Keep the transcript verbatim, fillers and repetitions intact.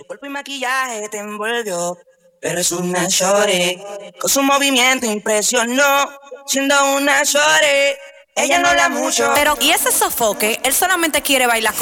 cuerpo y maquillaje te envolvió. Pero es una shorty, con su movimiento impresionó. Siendo una shorty, ella no la mucho. Pero, ¿y ese sofoque? Él solamente quiere bailar